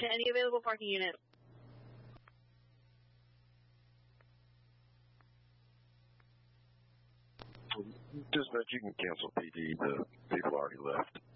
To any available parking unit. Dispatch, you can cancel PD. The people already left.